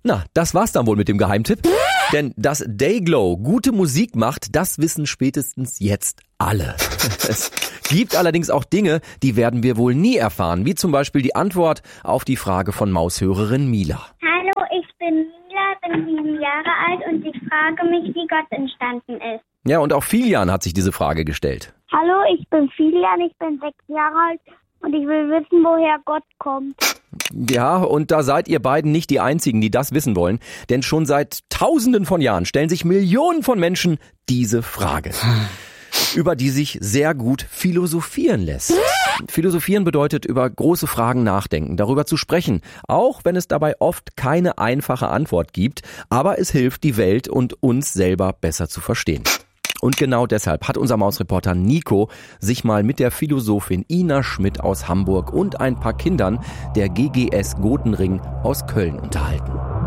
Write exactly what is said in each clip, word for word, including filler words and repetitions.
Na, das war's dann wohl mit dem Geheimtipp. Denn dass Dayglow gute Musik macht, das wissen spätestens jetzt alle. Es gibt allerdings auch Dinge, die werden wir wohl nie erfahren, wie zum Beispiel die Antwort auf die Frage von Maushörerin Mila. Hallo, ich bin Mila, bin sieben Jahre alt und ich frage mich, wie Gott entstanden ist. Ja, und auch Filian hat sich diese Frage gestellt. Hallo, ich bin Filian, ich bin sechs Jahre alt und ich will wissen, woher Gott kommt. Ja, und da seid ihr beiden nicht die Einzigen, die das wissen wollen. Denn schon seit Tausenden von Jahren stellen sich Millionen von Menschen diese Frage, über die sich sehr gut philosophieren lässt. Philosophieren bedeutet, über große Fragen nachdenken, darüber zu sprechen, auch wenn es dabei oft keine einfache Antwort gibt. Aber es hilft, die Welt und uns selber besser zu verstehen. Und genau deshalb hat unser Mausreporter Nico sich mal mit der Philosophin Ina Schmidt aus Hamburg und ein paar Kindern der G G S Gotenring aus Köln unterhalten.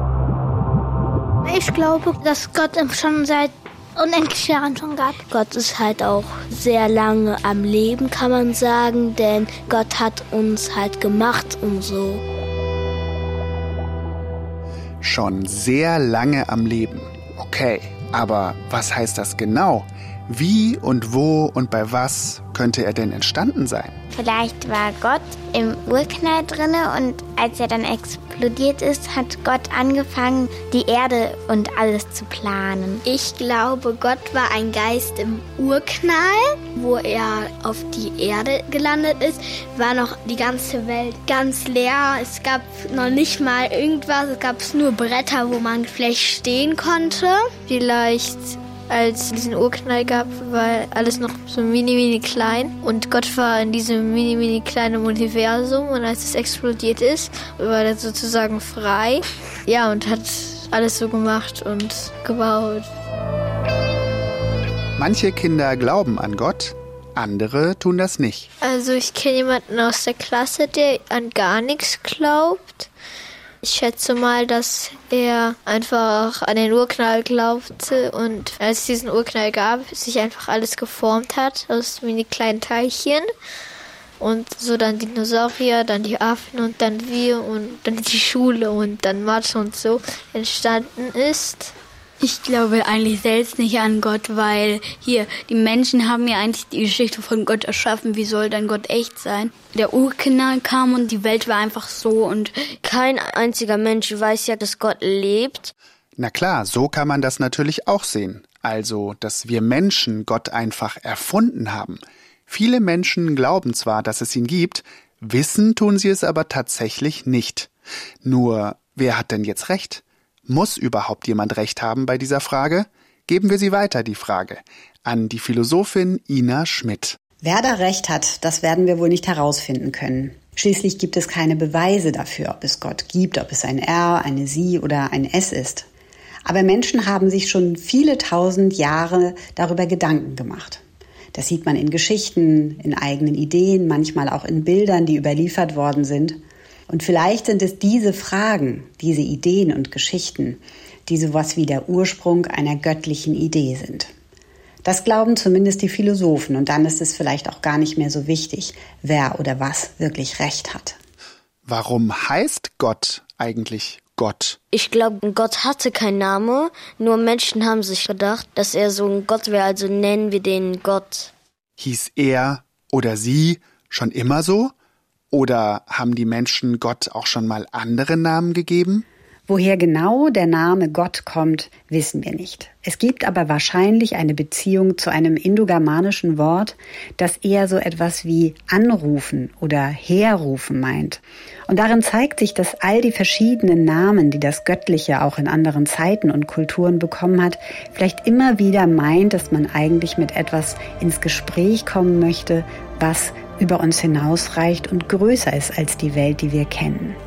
Ich glaube, dass Gott schon seit unendlich Jahren schon gab. Gott ist halt auch sehr lange am Leben, kann man sagen, denn Gott hat uns halt gemacht und so. Schon sehr lange am Leben. Okay, aber was heißt das genau? Wie und wo und bei was könnte er denn entstanden sein? Vielleicht war Gott im Urknall drinne und als er dann explodiert ist, hat Gott angefangen, die Erde und alles zu planen. Ich glaube, Gott war ein Geist im Urknall, wo er auf die Erde gelandet ist, war noch die ganze Welt ganz leer. Es gab noch nicht mal irgendwas, es gab nur Bretter, wo man vielleicht stehen konnte. Vielleicht als es diesen Urknall gab, war alles noch so mini, mini klein. Und Gott war in diesem mini, mini kleinen Universum. Und als es explodiert ist, war er sozusagen frei. Ja, und hat alles so gemacht und gebaut. Manche Kinder glauben an Gott, andere tun das nicht. Also ich kenne jemanden aus der Klasse, der an gar nichts glaubt. Ich schätze mal, dass er einfach an den Urknall glaubte und als es diesen Urknall gab, sich einfach alles geformt hat aus mini kleinen Teilchen. Und so dann Dinosaurier, dann die Affen und dann wir und dann die Schule und dann Mathe und so entstanden ist. Ich glaube eigentlich selbst nicht an Gott, weil hier, die Menschen haben ja eigentlich die Geschichte von Gott erschaffen. Wie soll dann Gott echt sein? Der Urknall kam und die Welt war einfach so und kein einziger Mensch weiß ja, dass Gott lebt. Na klar, so kann man das natürlich auch sehen. Also, dass wir Menschen Gott einfach erfunden haben. Viele Menschen glauben zwar, dass es ihn gibt, wissen tun sie es aber tatsächlich nicht. Nur, wer hat denn jetzt recht? Muss überhaupt jemand recht haben bei dieser Frage? Geben wir sie weiter, die Frage, an die Philosophin Ina Schmidt. Wer da recht hat, das werden wir wohl nicht herausfinden können. Schließlich gibt es keine Beweise dafür, ob es Gott gibt, ob es ein Er, eine Sie oder ein Es ist. Aber Menschen haben sich schon viele tausend Jahre darüber Gedanken gemacht. Das sieht man in Geschichten, in eigenen Ideen, manchmal auch in Bildern, die überliefert worden sind. Und vielleicht sind es diese Fragen, diese Ideen und Geschichten, die sowas wie der Ursprung einer göttlichen Idee sind. Das glauben zumindest die Philosophen und dann ist es vielleicht auch gar nicht mehr so wichtig, wer oder was wirklich recht hat. Warum heißt Gott eigentlich Gott? Ich glaube, Gott hatte keinen Namen, nur Menschen haben sich gedacht, dass er so ein Gott wäre, also nennen wir den Gott. Hieß er oder sie schon immer so? Oder haben die Menschen Gott auch schon mal andere Namen gegeben? Woher genau der Name Gott kommt, wissen wir nicht. Es gibt aber wahrscheinlich eine Beziehung zu einem indogermanischen Wort, das eher so etwas wie anrufen oder herrufen meint. Und darin zeigt sich, dass all die verschiedenen Namen, die das Göttliche auch in anderen Zeiten und Kulturen bekommen hat, vielleicht immer wieder meint, dass man eigentlich mit etwas ins Gespräch kommen möchte, was über uns hinausreicht und größer ist als die Welt, die wir kennen.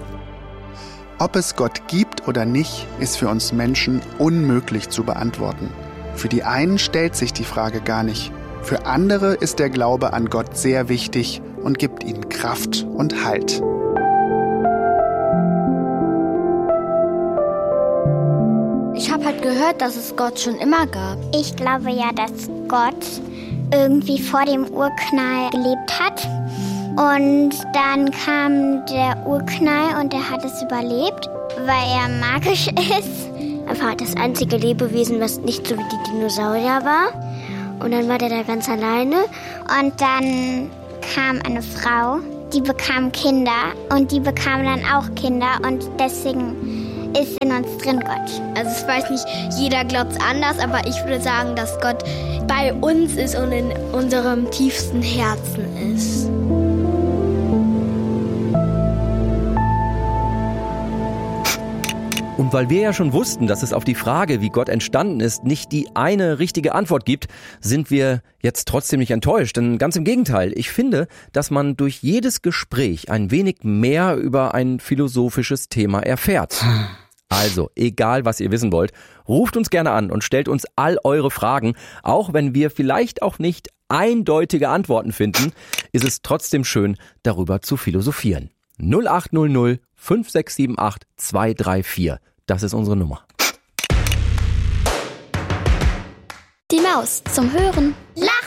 Ob es Gott gibt oder nicht, ist für uns Menschen unmöglich zu beantworten. Für die einen stellt sich die Frage gar nicht. Für andere ist der Glaube an Gott sehr wichtig und gibt ihnen Kraft und Halt. Ich habe halt gehört, dass es Gott schon immer gab. Ich glaube ja, dass Gott irgendwie vor dem Urknall gelebt hat. Und dann kam der Urknall und er hat es überlebt. Weil er magisch ist. Einfach das einzige Lebewesen, was nicht so wie die Dinosaurier war. Und dann war der da ganz alleine. Und dann kam eine Frau, die bekam Kinder und die bekam dann auch Kinder und deswegen ist in uns drin Gott. Also ich weiß nicht, jeder glaubt es anders, aber ich würde sagen, dass Gott bei uns ist und in unserem tiefsten Herzen ist. Und weil wir ja schon wussten, dass es auf die Frage, wie Gott entstanden ist, nicht die eine richtige Antwort gibt, sind wir jetzt trotzdem nicht enttäuscht. Denn ganz im Gegenteil, ich finde, dass man durch jedes Gespräch ein wenig mehr über ein philosophisches Thema erfährt. Also, egal was ihr wissen wollt, ruft uns gerne an und stellt uns all eure Fragen. Auch wenn wir vielleicht auch nicht eindeutige Antworten finden, ist es trotzdem schön, darüber zu philosophieren. null acht null null fünf sechs sieben acht zwei drei vier. Das ist unsere Nummer. Die Maus zum Hören. Lach